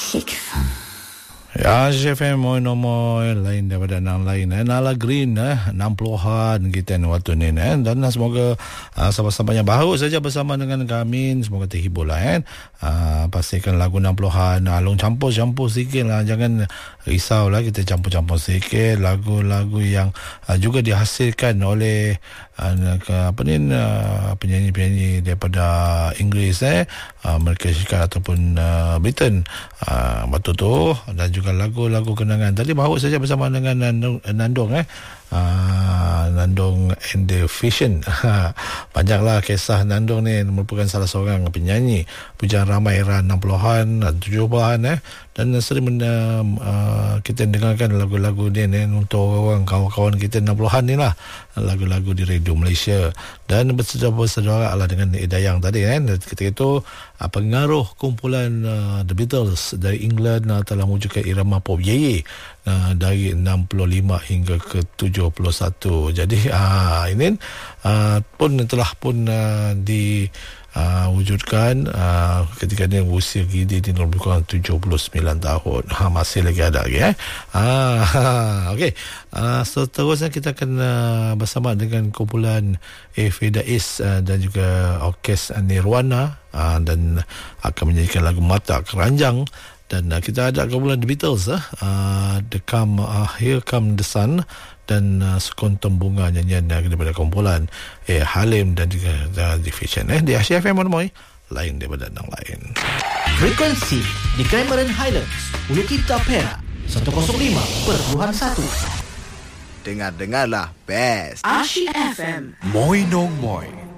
Ya, CFM moy lain daripada yang lain. Nala Green 60-an kita waktu ni dan semoga sahabat-sahabatnya bahagia saja bersama dengan kami. Semoga terhibur lah pastikan lagu 60-an long campur sikit lah, jangan risau lah, kita campur sikit lagu-lagu yang juga dihasilkan oleh penyanyi-penyanyi daripada Inggeris mereka syarikat ataupun Britain waktu tu, dan juga lagu-lagu kenangan. Tadi bawa saja bersama dengan Nandong Nandong and the Vision. Banyaklah kisah Nandong ni, merupakan salah seorang penyanyi pujaan ramai era 60-an 70-an dan sering kita dengarkan lagu-lagu dia ni untuk orang kawan-kawan kita 60-an ni lah, lagu-lagu di radio Malaysia. Dan bersaudara lah dengan Dayang tadi ketika itu pengaruh kumpulan The Beatles dari England telah mewujudkan irama pop yeye dari 65 hingga ke 71. Jadi ini telah diwujudkan ketika dia usia gidi di lebih kurang 79 tahun. Masih lagi ada lagi okey. Seterusnya kita akan bersama dengan kumpulan Fedais dan juga Orkes Nirwana dan akan menyanyikan lagu Mata Keranjang. Dan kita ada kumpulan The Beatles Here Come the Sun dan Sekuntum Bunga, nyanyian daripada kumpulan Halim dan juga The Vision di Asia FM Monomoy, lain daripada yang lain. Frekuensi di Cameron Highlands, Ulu Kita Perak 105.1. Dengar-dengarlah best Asia FM Moy Nong Moy.